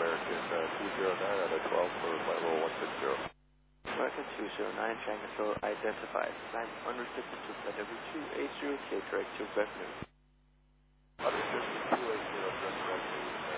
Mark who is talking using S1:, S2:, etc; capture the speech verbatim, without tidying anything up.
S1: American uh, two zero nine out of twelve for flight level one six zero.
S2: American two zero nine, Changaso identified. I'm unrestricted to flight level two eight zero, K direct to West News.
S1: Unrestricted two eight zero.